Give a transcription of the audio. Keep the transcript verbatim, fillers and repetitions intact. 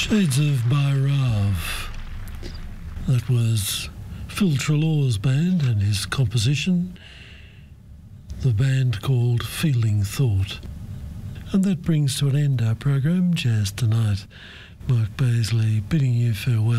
Shades of Bhairav. That was Phil Treloar's band and his composition, the band called Feeling Thought. And that brings to an end our program, Jazz Tonight. Mark Baisley bidding you farewell.